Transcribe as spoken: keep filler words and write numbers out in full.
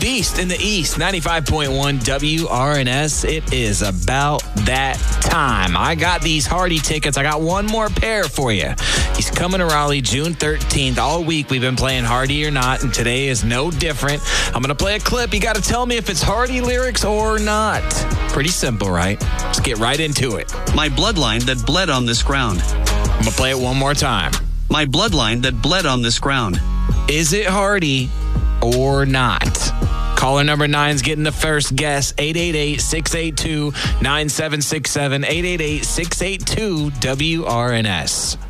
Beast in the East, ninety-five point one W R N S. It is about that time. I got these Hardy tickets. I got one more pair for you. He's coming to Raleigh June thirteenth. All week we've been playing Hardy or Not, and today is no different. I'm going to play a clip. You got to tell me if it's Hardy lyrics or not. Pretty simple, right? Let's get right into it. My bloodline that bled on this ground. I'm going to play it one more time. My bloodline that bled on this ground. Is it Hardy or not? Caller number nine's getting the first guess. eight eight eight, six eight two, nine seven six seven. eight eight eight, six eight two, W R N S.